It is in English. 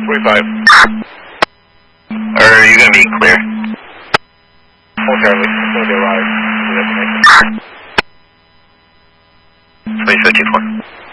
45. Are you going to be clear? Full Charlie, as soon as they arrive, we have to make it. 2054.